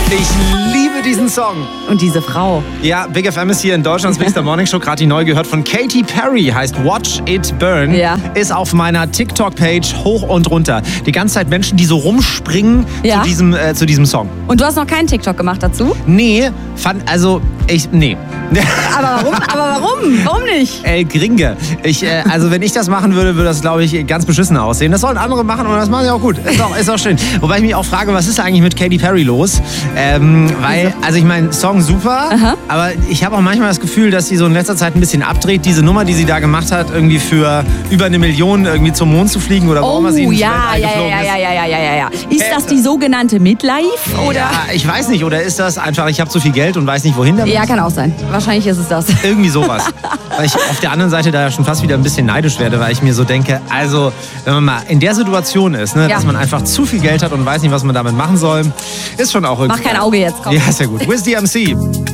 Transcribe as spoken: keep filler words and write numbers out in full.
Ich liebe diesen Song. Und diese Frau. Ja, Big F M ist hier in Deutschlands Big Morning Show, gerade die neu gehört von Katy Perry, heißt Watch It Burn. Ja. Ist auf meiner TikTok-Page hoch und runter. Die ganze Zeit Menschen, die so rumspringen Ja. zu, diesem, äh, zu diesem Song. Und du hast noch keinen TikTok gemacht dazu? Nee, fand, also, ich, nee. Aber warum? Aber warum? Warum nicht? Ey, Gringe. Ich, äh, also wenn ich das machen würde, würde das, glaube ich, ganz beschissen aussehen. Das sollen andere machen und das machen sie auch gut. Ist auch, ist auch schön. Wobei ich mich auch frage, was ist eigentlich mit Katy Perry los? Ähm, weil, also ich meine, Song super, Aha. aber ich habe auch manchmal das Gefühl, dass sie so in letzter Zeit ein bisschen abdreht. Diese Nummer, die sie da gemacht hat, irgendwie für über eine Million irgendwie zum Mond zu fliegen oder wo Oh, immer sie ins ja, Weltall ja, geflogen ja, ist. ja, ja, ja, ja, ja. Ist das die sogenannte Midlife? Oder? Ja, ich weiß nicht. Oder ist das einfach, ich habe zu viel Geld und weiß nicht, wohin damit? Ja, kann auch sein. Wahrscheinlich ist es das. Irgendwie sowas. Weil ich auf der anderen Seite da schon fast wieder ein bisschen neidisch werde, weil ich mir so denke, also wenn man mal in der Situation ist, ne, Ja. dass man einfach zu viel Geld hat und weiß nicht, was man damit machen soll, ist schon auch irgendwie... Mach kein Auge jetzt, komm. Ja, ist ja gut. Wiz D M C.